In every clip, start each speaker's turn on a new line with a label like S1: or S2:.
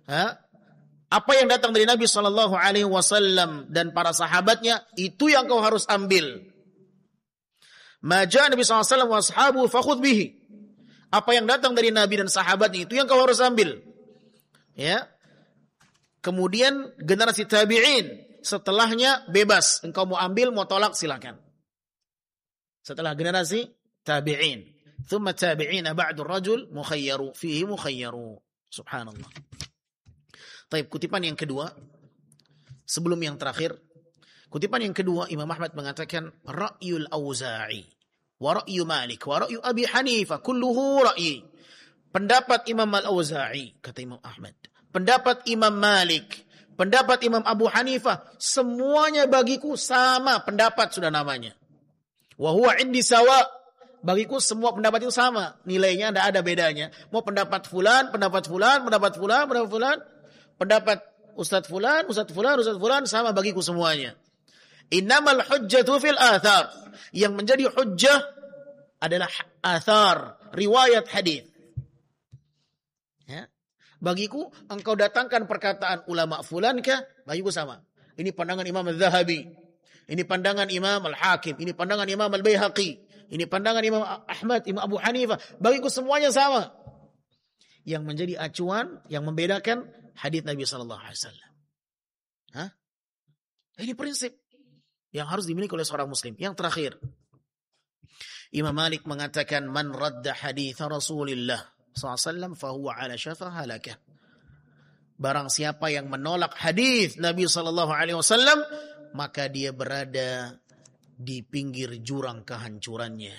S1: Apa yang datang dari Nabi sallallahu alaihi wasallam dan para sahabatnya, itu yang kau harus ambil. Ma jaa Nabi sallallahu alaihi wasallam wa ashabuhu fakhudh bihi. Apa yang datang dari Nabi dan sahabatnya, itu yang kau harus ambil. Ya. Kemudian generasi tabi'in, setelahnya bebas. Engkau mau ambil, mau tolak, silakan. Setelah generasi tabi'in. Thumma tabi'ina ba'du rajul mukhayyaru. Fihi mukhayyaru. Subhanallah. Taib, kutipan yang kedua. Sebelum yang terakhir. Kutipan yang kedua, Imam Ahmad mengatakan, Ra'yul Auza'i. Wa ra'yu Malik. Wa ra'yu Abi Hanifah. Kulluhu ra'yi. Pendapat Imam Al-Auza'i. Kata Imam Ahmad. Pendapat Imam Malik, pendapat Imam Abu Hanifah, semuanya bagiku sama pendapat, sudah namanya. Wa huwa indi sawa, bagiku semua pendapat itu sama, nilainya tidak ada bedanya. Mau pendapat fulan, pendapat fulan, pendapat fulan, pendapat fulan, pendapat Ustadz fulan, Ustadz fulan, Ustadz fulan, sama bagiku semuanya. Innamal hujjatu fil athar. Yang menjadi hujjah adalah athar, riwayat hadis. Ya. Bagiku, engkau datangkan perkataan ulama fulan kah? Bagiku sama. Ini pandangan Imam Al-Zahabi. Ini pandangan Imam Al-Hakim. Ini pandangan Imam Al-Baihaqi. Ini pandangan Imam Ahmad, Imam Abu Hanifah. Bagiku semuanya sama. Yang menjadi acuan, yang membedakan hadis Nabi SAW. Ini prinsip yang harus dimiliki oleh seorang muslim. Yang terakhir, Imam Malik mengatakan, Man radda haditha Rasulillah SAW fahuwa ala syafa halakah. Barang siapa yang menolak hadis Nabi SAW, maka dia berada di pinggir jurang kehancurannya.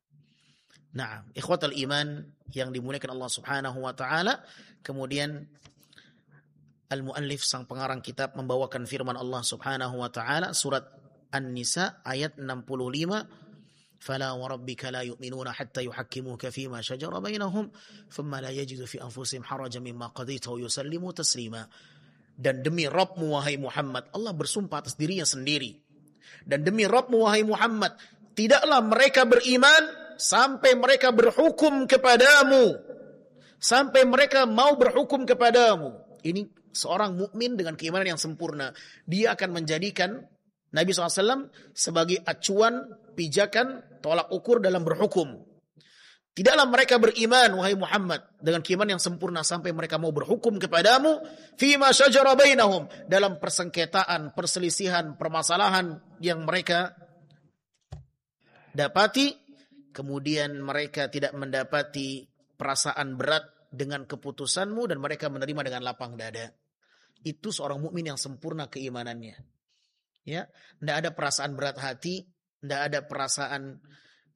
S1: Nah, ikhwatal iman yang dimuliakan Allah Subhanahu wa taala, kemudian al-muallif sang pengarang kitab membawakan firman Allah Subhanahu wa taala surat An-Nisa ayat 65. فلا وربك لا يؤمنون حتى يحكموك فيما شجر بينهم ثم لا يجدوا في أنفسهم حرجا مما قضيت ويسلموا تسليما. Dan demi Rabbmu wahai Muhammad, Allah bersumpah atas dirinya sendiri. Dan demi Rabbmu wahai Muhammad, tidaklah mereka beriman sampai mereka berhukum kepadamu, sampai mereka mau berhukum kepadamu. Ini seorang mukmin dengan keimanan yang sempurna. Dia akan menjadikan Nabi SAW sebagai acuan, pijakan, tolak ukur dalam berhukum. Tidaklah mereka beriman, wahai Muhammad, dengan keimanan yang sempurna sampai mereka mau berhukum kepadamu, fima syajara bainahum, dalam persengketaan, perselisihan, permasalahan yang mereka dapati, kemudian mereka tidak mendapati perasaan berat dengan keputusanmu dan mereka menerima dengan lapang dada. Itu seorang mukmin yang sempurna keimanannya. Ya, tidak ada perasaan berat hati, tidak ada perasaan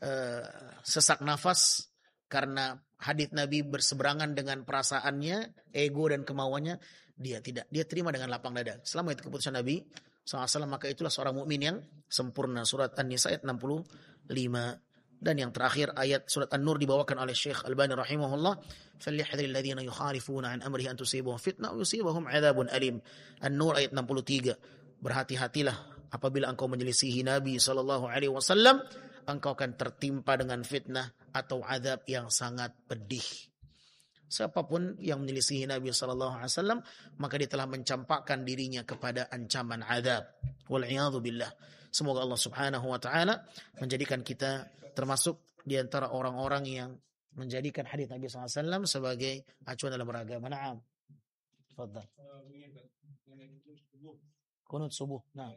S1: sesak nafas karena hadits Nabi berseberangan dengan perasaannya, ego dan kemauannya. Dia tidak, dia terima dengan lapang dada. Selama itu keputusan Nabi SAW, maka itulah seorang mukmin yang sempurna. Surat An-Nisa ayat 65. Dan yang terakhir ayat surat An-Nur dibawakan oleh Syekh Albani rahimahullah, فَلْيَحْذَرِ الَّذِينَ يُخَالِفُونَ عَنْ أَمْرِهِ أَنْ تُصِيبَهُمْ فِتْنَةٌ أَوْ يُصِيبَهُمْ عَذَابٌ أَلِيمٌ. An-Nur ayat 63. Berhati-hatilah apabila engkau menyelisihi Nabi SAW, engkau akan tertimpa dengan fitnah atau azab yang sangat pedih. Siapapun yang menyelisihi Nabi SAW, maka dia telah mencampakkan dirinya kepada ancaman azab. Wal'iyadhu billah. Semoga Allah Subhanahu wa ta'ala menjadikan kita termasuk di antara orang-orang yang menjadikan hadits Nabi SAW sebagai acuan dalam beragama. Na'am. Fadhal. Kunut subuh. Nah.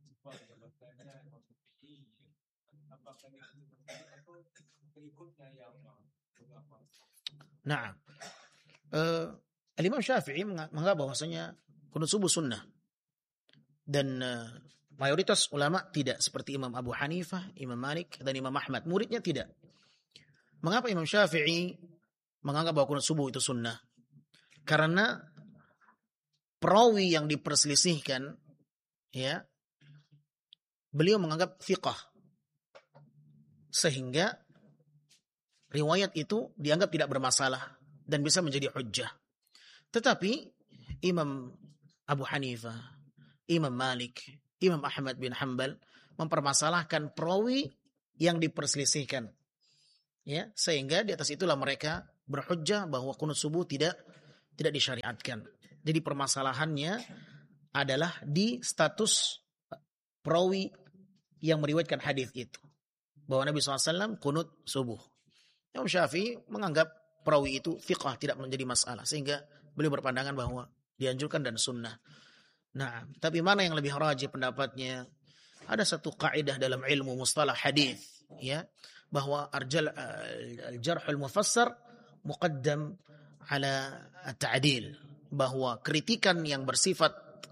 S1: Nah. Al-Imam Syafi'i menganggap bahwasanya kunut subuh sunnah. Dan mayoritas ulama tidak, seperti Imam Abu Hanifah, Imam Malik dan Imam Ahmad. Muridnya tidak. Mengapa Imam Syafi'i menganggap bahwa kunut subuh itu sunnah? Karena perawi yang diperselisihkan, ya, beliau menganggap thiqah, sehingga riwayat itu dianggap tidak bermasalah dan bisa menjadi hujjah. Tetapi Imam Abu Hanifah, Imam Malik, Imam Ahmad bin Hanbal mempermasalahkan perawi yang diperselisihkan, ya, sehingga di atas itulah mereka berhujjah bahwa kunut subuh tidak disyariatkan. Jadi permasalahannya adalah di status perawi yang meriwayatkan hadis itu. Bahwa Nabi SAW kunut subuh. Imam Syafi'i menganggap perawi itu thiqah, tidak menjadi masalah. Sehingga beliau berpandangan bahwa dianjurkan dan sunnah. Nah, tapi mana yang lebih rajih pendapatnya? Ada satu kaidah dalam ilmu mustalah hadis, ya, bahwa al-jarhul mufassar muqaddam ala at-ta'dil, bahwa kritikan yang bersifat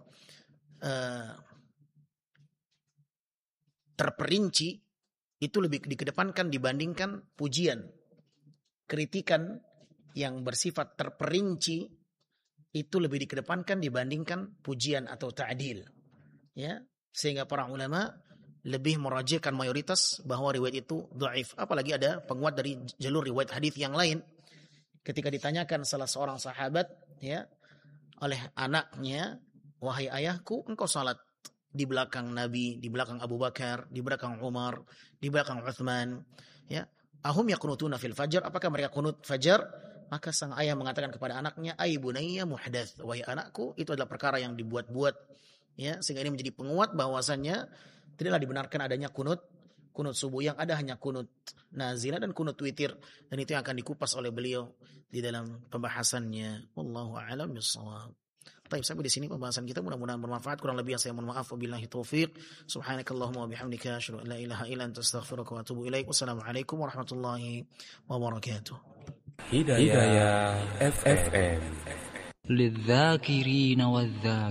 S1: terperinci itu lebih dikedepankan dibandingkan pujian. Kritikan yang bersifat terperinci itu lebih dikedepankan dibandingkan pujian atau ta'dil. Ya, sehingga para ulama lebih merajihkan mayoritas bahwa riwayat itu dhaif. Apalagi ada penguat dari jalur riwayat hadis yang lain. Ketika ditanyakan salah seorang sahabat, ya, oleh anaknya, wahai ayahku, engkau salat di belakang Nabi, di belakang Abu Bakar, di belakang Umar, di belakang Uthman, ya, ahum yaqnutuna fil fajar, apakah mereka kunut fajar? Maka sang ayah mengatakan kepada anaknya, ay bunayya muhdath, wahai anakku, itu adalah perkara yang dibuat-buat, ya, sehingga ini menjadi penguat bahwasannya tidaklah dibenarkan adanya kunut subuh, yang ada hanya kunut nazilah dan kunut witir, dan itu yang akan dikupas oleh beliau di dalam pembahasannya. Wallahu a'lam bishawab. Baik, sampai di sini pembahasan kita, mudah-mudahan bermanfaat. Kurang lebih saya mohon maaf, wabillahi taufiq. Subhanakallahumma wa bihamdika, asyhadu an la ilaha illa anta, astaghfiruka wa atubu ilaik. Wassalamualaikum warahmatullahi wabarakatuh.
S2: Hidayah FM للذاكرين والذاكرات